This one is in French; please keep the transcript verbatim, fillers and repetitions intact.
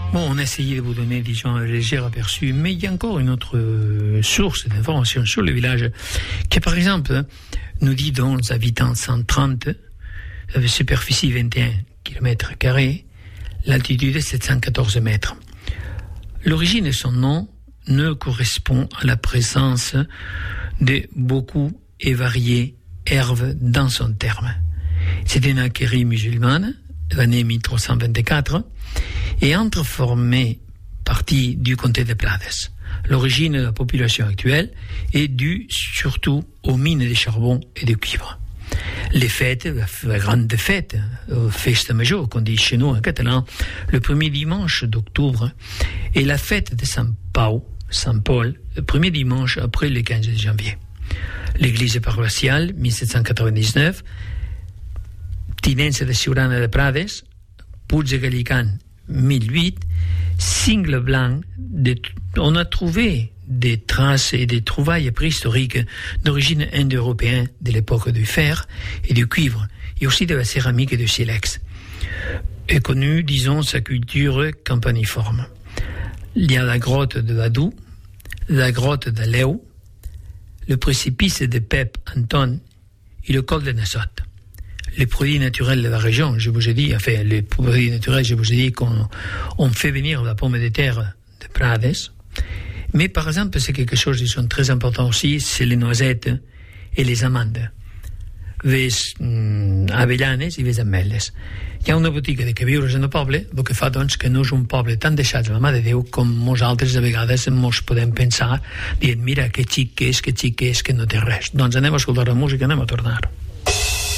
Bon, on a essayé de vous donner, disons, un léger aperçu, mais il y a encore une autre euh, source d'information sur le village, qui, par exemple, nous dit onze habitants cent trente, avec superficie vingt et un kilomètres carrés, l'altitude sept cent quatorze mètres. L'origine de son nom ne correspond à la présence de beaucoup et variées herbes dans son terme. C'est une acquérie musulmane, l'année mille trois cent vingt-quatre, et entre formée partie du comté de Prades. L'origine de la population actuelle est due surtout aux mines de charbon et de cuivre. Les fêtes, la grande fête, festa major, qu'on dit chez nous en catalan, le premier dimanche d'octobre, et la fête de Saint Pau, Saint Paul, le premier dimanche après le quinze janvier. L'église paroissiale, mille sept cent quatre-vingt-dix-neuf, Tinença de Siurana de Prades, Puig de Gallican, mille huit, Cingle Blanc, de, on a trouvé des traces et des trouvailles préhistoriques d'origine indo-européenne de l'époque du fer et du cuivre, et aussi de la céramique et du silex. Est connue, disons, sa culture campaniforme. Il y a la grotte de Vadou, la grotte de Léo, le précipice de Pep Anton et le col de Nassau. Les produits naturels de la région, je vous ai dit, enfin, les produits naturels, je vous ai dit qu'on on fait venir la pomme de terre de Prades. Mais par exemple, c'est quelque chose qui sont très important aussi, c'est les noisettes et les amandes. Les mm, avellanes i les ametlles. Hi ha una botiga de queviures en el poble, el que fa doncs, que no és un poble tan deixat de la mà de Déu com nosaltres de vegades mos podem pensar dient, mira, que xic que és, que xic que és, que no té res. Doncs anem a escoltar la música, anem a tornar.